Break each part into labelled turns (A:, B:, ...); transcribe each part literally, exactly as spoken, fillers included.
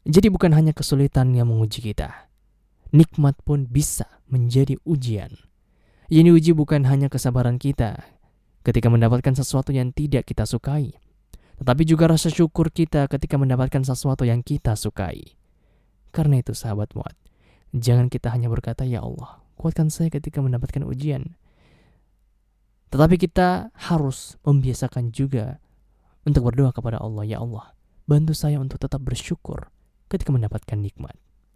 A: Jadi bukan hanya kesulitan yang menguji kita, nikmat pun bisa menjadi ujian. Yang diuji bukan hanya kesabaran kita ketika mendapatkan sesuatu yang tidak kita sukai, tetapi juga rasa syukur kita ketika mendapatkan sesuatu yang kita sukai. Karena itu sahabat Muad, jangan kita hanya berkata, "Ya Allah, kuatkan saya ketika mendapatkan ujian." Tetapi kita harus membiasakan juga untuk berdoa kepada Allah, "Ya Allah, bantu saya untuk tetap bersyukur ketika mendapatkan nikmat."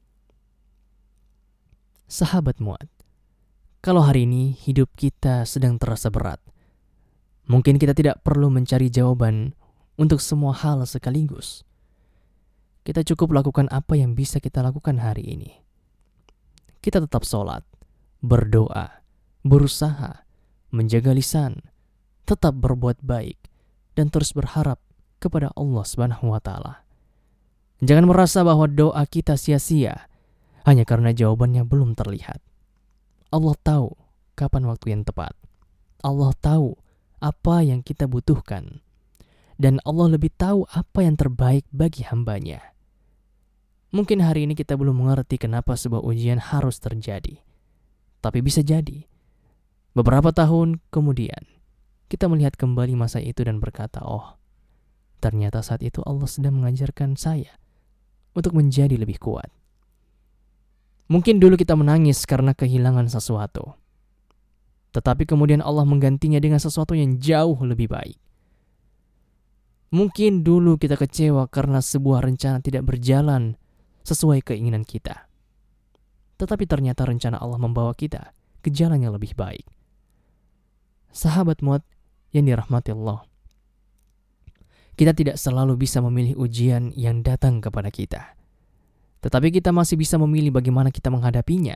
A: Sahabat Muad, kalau hari ini hidup kita sedang terasa berat, mungkin kita tidak perlu mencari jawaban untuk semua hal sekaligus. Kita cukup lakukan apa yang bisa kita lakukan hari ini. Kita tetap sholat, berdoa, berusaha, menjaga lisan, tetap berbuat baik, dan terus berharap kepada Allah Subhanahu wa Ta'ala. Jangan merasa bahwa doa kita sia-sia hanya karena jawabannya belum terlihat. Allah tahu kapan waktu yang tepat. Allah tahu apa yang kita butuhkan. Dan Allah lebih tahu apa yang terbaik bagi hambanya. Mungkin hari ini kita belum mengerti kenapa sebuah ujian harus terjadi. Tapi bisa jadi, beberapa tahun kemudian, kita melihat kembali masa itu dan berkata, "Oh, ternyata saat itu Allah sedang mengajarkan saya untuk menjadi lebih kuat." Mungkin dulu kita menangis karena kehilangan sesuatu. Tetapi kemudian Allah menggantinya dengan sesuatu yang jauh lebih baik. Mungkin dulu kita kecewa karena sebuah rencana tidak berjalan sesuai keinginan kita. Tetapi ternyata rencana Allah membawa kita ke jalan yang lebih baik. Sahabat Muad yang dirahmati Allah, kita tidak selalu bisa memilih ujian yang datang kepada kita. Tetapi kita masih bisa memilih bagaimana kita menghadapinya.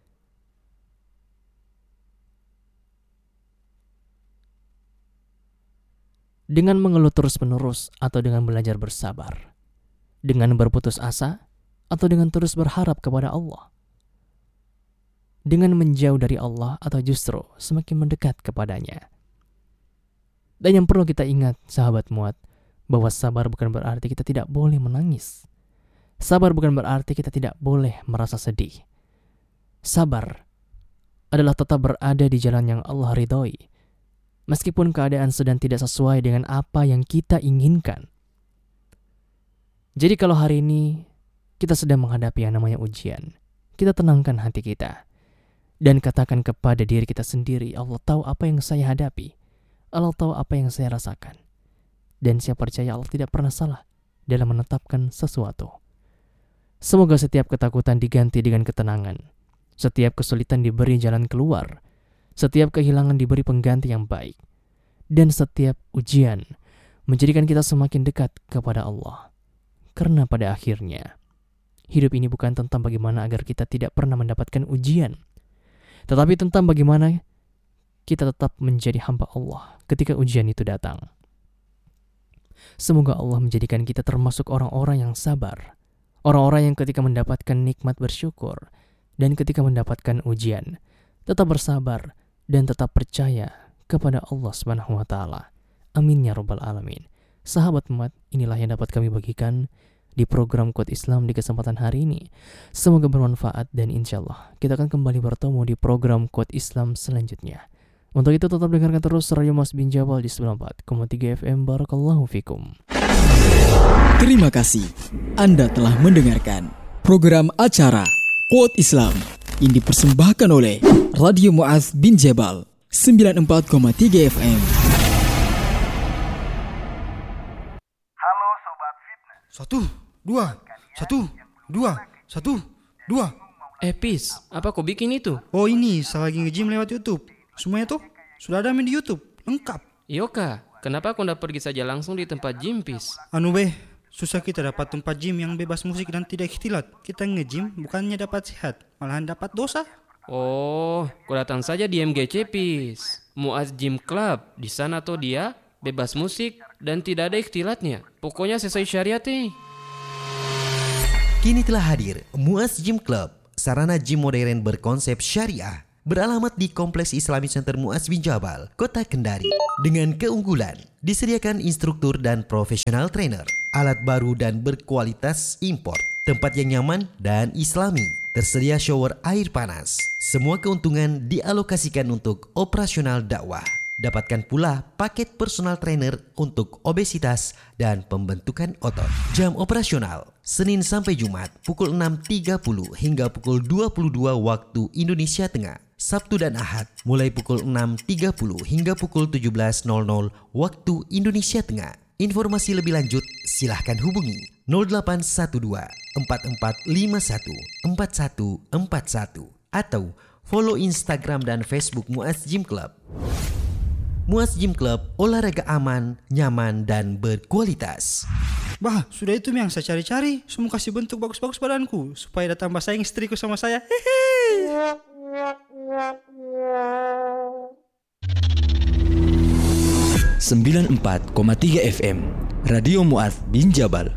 A: Dengan mengeluh terus-menerus atau dengan belajar bersabar. Dengan berputus asa atau dengan terus berharap kepada Allah. Dengan menjauh dari Allah atau justru semakin mendekat kepadanya. Dan yang perlu kita ingat, sahabat Muad, bahwa sabar bukan berarti kita tidak boleh menangis. Sabar bukan berarti kita tidak boleh merasa sedih. Sabar adalah tetap berada di jalan yang Allah ridhoi, meskipun keadaan sedang tidak sesuai dengan apa yang kita inginkan. Jadi kalau hari ini kita sedang menghadapi yang namanya ujian, kita tenangkan hati kita dan katakan kepada diri kita sendiri, Allah tahu apa yang saya hadapi, Allah tahu apa yang saya rasakan. Dan saya percaya Allah tidak pernah salah dalam menetapkan sesuatu. Semoga setiap ketakutan diganti dengan ketenangan, setiap kesulitan diberi jalan keluar, setiap kehilangan diberi pengganti yang baik, dan setiap ujian menjadikan kita semakin dekat kepada Allah. Karena pada akhirnya, hidup ini bukan tentang bagaimana agar kita tidak pernah mendapatkan ujian, tetapi tentang bagaimana kita tetap menjadi hamba Allah ketika ujian itu datang. Semoga Allah menjadikan kita termasuk orang-orang yang sabar, orang-orang yang ketika mendapatkan nikmat bersyukur, dan ketika mendapatkan ujian tetap bersabar dan tetap percaya kepada Allah Subhanahu wa Ta'ala. Amin ya rabbal alamin. Sahabat Muad, inilah yang dapat kami bagikan di program Quote Islam di kesempatan hari ini. Semoga bermanfaat dan insya Allah kita akan kembali bertemu di program Quote Islam selanjutnya. Untuk itu tetap dengarkan terus Radio Muaz bin Jabal di sembilan puluh empat koma tiga F M. Barakallahu fikum.
B: Terima kasih Anda telah mendengarkan program acara Quote Islam yang dipersembahkan oleh Radio Muaz bin Jabal sembilan puluh empat koma tiga F M.
C: Halo Sobat Fitness.
D: Satu, dua, satu, dua, satu, dua.
E: Eh Pis, apa kau bikin itu?
D: Oh ini, saya lagi nge-gym lewat YouTube. Semuanya tuh sudah ada main di YouTube, lengkap.
E: Yoka, kenapa kau ndak pergi saja langsung di tempat gym Pis?
D: Anu beh, susah kita dapat tempat gym yang bebas musik dan tidak ikhtilat. Kita nge-gym bukannya dapat sehat, malahan dapat dosa.
E: Oh, kau datang saja di M G C Pis, Muaz Gym Club. Di sana tuh dia bebas musik dan tidak ada ikhtilatnya. Pokoknya sesuai syariat nih.
F: Kini telah hadir Muaz Gym Club, sarana gym modern berkonsep syariah, beralamat di Kompleks Islamic Center Muaz bin Jabal, Kota Kendari. Dengan keunggulan, disediakan instruktur dan profesional trainer, alat baru dan berkualitas import, tempat yang nyaman dan islami. Tersedia shower air panas. Semua keuntungan dialokasikan untuk operasional dakwah. Dapatkan pula paket personal trainer untuk obesitas dan pembentukan otot. Jam operasional Senin sampai Jumat pukul enam tiga puluh hingga pukul dua puluh dua waktu Indonesia Tengah. Sabtu dan Ahad mulai pukul enam tiga puluh hingga pukul tujuh belas nol nol waktu Indonesia Tengah. Informasi lebih lanjut silahkan hubungi nol delapan satu dua empat empat lima satu empat satu empat satu atau follow Instagram dan Facebook Muaz Gym Club. Muaz Gym Club, olahraga aman, nyaman, dan berkualitas.
D: Bah, sudah itu yang saya cari-cari. Semua kasih bentuk bagus-bagus badanku supaya datang tambah sayang istriku sama saya. Hehe.
B: sembilan puluh empat koma tiga F M Radio Muaz bin Jabal.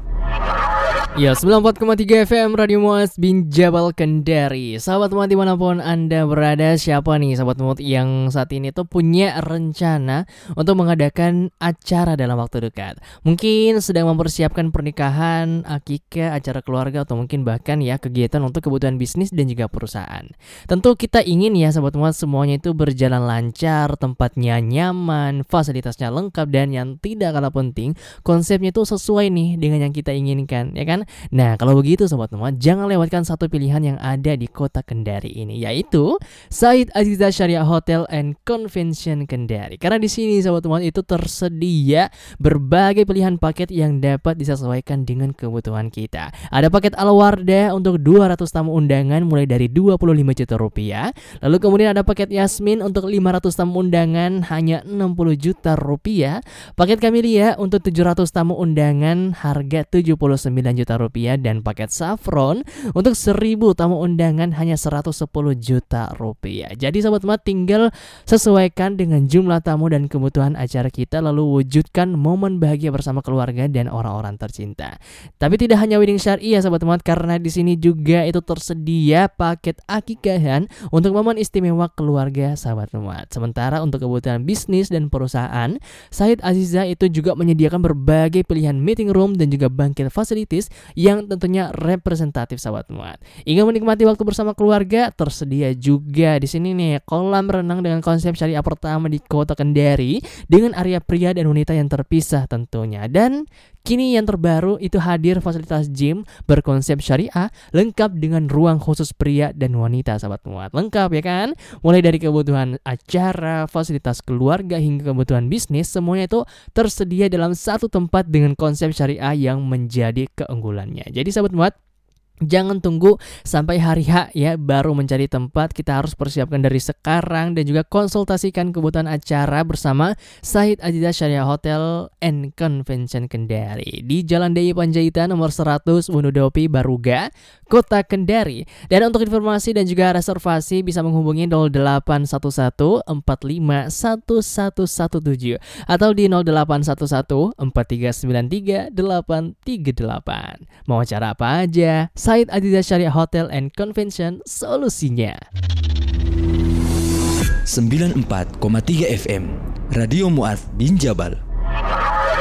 A: Ya, sembilan puluh empat koma tiga F M Radio Muaz bin Jabal Kendari. Sahabat Muaz dimanapun Anda berada, siapa nih sahabat Muaz yang saat ini tuh punya rencana untuk mengadakan acara dalam waktu dekat? Mungkin sedang mempersiapkan pernikahan, akikah, acara keluarga, atau mungkin bahkan ya kegiatan untuk kebutuhan bisnis dan juga perusahaan. Tentu kita ingin ya sahabat Muaz semuanya itu berjalan lancar, tempatnya nyaman, fasilitasnya lengkap, dan yang tidak kalah penting konsepnya itu sesuai nih dengan yang kita inginkan, ya kan? Nah, kalau begitu sobat Muaz, jangan lewatkan satu pilihan yang ada di kota Kendari ini, yaitu Said Aziza Syariah Hotel and Convention Kendari. Karena di sini sobat Muaz itu tersedia berbagai pilihan paket yang dapat disesuaikan dengan kebutuhan kita. Ada paket Al-Wardah untuk dua ratus tamu undangan mulai dari dua puluh lima juta rupiah. Lalu kemudian ada paket Yasmin untuk lima ratus tamu undangan hanya enam puluh juta rupiah. Paket Camellia untuk tujuh ratus tamu undangan harga tujuh puluh sembilan juta rupiah, dan paket Saffron untuk seribu tamu undangan hanya seratus sepuluh juta rupiah. Jadi sahabat Muaz tinggal sesuaikan dengan jumlah tamu dan kebutuhan acara kita, lalu wujudkan momen bahagia bersama keluarga dan orang-orang tercinta. Tapi tidak hanya wedding syar'i ya sahabat Muaz, karena di sini juga itu tersedia paket akikahan untuk momen istimewa keluarga sahabat Muaz. Sementara untuk kebutuhan bisnis dan perusahaan, Said Aziza itu juga menyediakan berbagai pilihan meeting room dan juga bangkit facilities yang tentunya representatif sahabat Muaz. Ingin menikmati waktu bersama keluarga, tersedia juga di sini nih kolam renang dengan konsep syariah pertama di kota Kendari dengan area pria dan wanita yang terpisah tentunya. Dan kini yang terbaru itu hadir fasilitas gym berkonsep syariah lengkap dengan ruang khusus pria dan wanita sahabat Muaz. Lengkap ya kan? Mulai dari kebutuhan acara, fasilitas keluarga hingga kebutuhan bisnis, semuanya itu tersedia dalam satu tempat dengan konsep syariah yang menjadi keunggulannya. Jadi sahabat Muaz, jangan tunggu sampai hari H ya baru mencari tempat. Kita harus persiapkan dari sekarang dan juga konsultasikan kebutuhan acara bersama Said Aziza Syariah Hotel and Convention Kendari di Jalan D I Panjaitan nomor seratus Wonodopi Baruga, Kota Kendari. Dan untuk informasi dan juga reservasi bisa menghubungi nol delapan satu satu empat lima satu satu satu tujuh atau di nol delapan satu satu empat tiga sembilan tiga delapan tiga delapan. Mau acara apa aja, Said Aziza Syariah Hotel and Convention solusinya.
B: sembilan puluh empat koma tiga F M Radio Muaz bin Jabal.